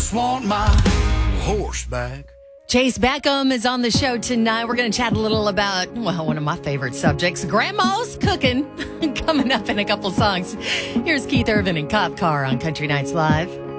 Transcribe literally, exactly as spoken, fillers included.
just want my horse back. Chase Beckham is on the show tonight. We're going to chat a little about, well, one of my favorite subjects, grandma's cooking, coming up in a couple songs. Here's Keith Urban and Cop Car on Country Nights Live.